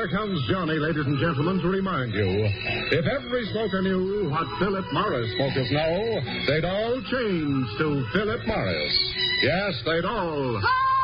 comes Johnny, ladies and gentlemen, to remind you. If every smoker knew what Philip Morris smokers know, they'd all change to Philip Morris. Yes, they'd all...